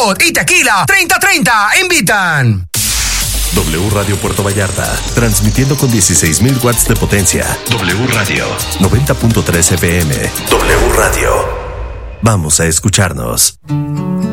Salud y Tequila 3030 invitan. W Radio Puerto Vallarta, transmitiendo con 16,000 watts de potencia. W Radio 90.3 FM. W Radio. Vamos a escucharnos.